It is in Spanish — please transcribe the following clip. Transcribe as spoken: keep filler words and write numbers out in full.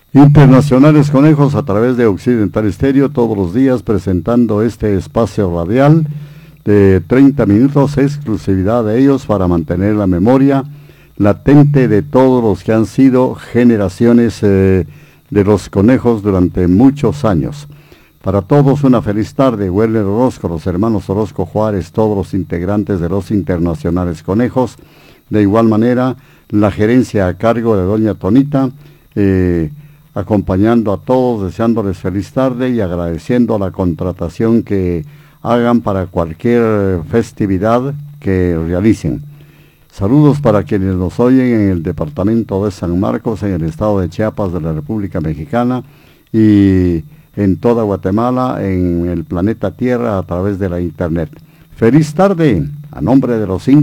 Internacionales Conejos a través de Occidental Estéreo, todos los días presentando este espacio radial de treinta minutos, exclusividad de ellos para mantener la memoria latente de todos los que han sido generaciones eh, de los conejos durante muchos años. Para todos una feliz tarde. Werner Orozco, los hermanos Orozco Juárez, todos los integrantes de los Internacionales Conejos. De igual manera, la gerencia a cargo de doña Tonita, eh, acompañando a todos, deseándoles feliz tarde y agradeciendo la contratación que hagan para cualquier festividad que realicen. Saludos para quienes nos oyen en el departamento de San Marcos, en el estado de Chiapas de la República Mexicana y en toda Guatemala, en el planeta Tierra a través de la internet. Feliz tarde, a nombre de los